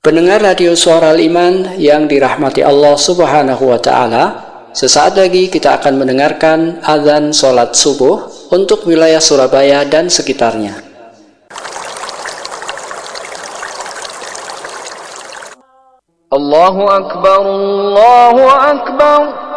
Pendengar radio Suara Al-Iman yang dirahmati Allah Subhanahu wa Ta'ala, sesaat lagi kita akan mendengarkan azan sholat subuh untuk wilayah Surabaya dan sekitarnya. Allahu Akbar, Allahu Akbar.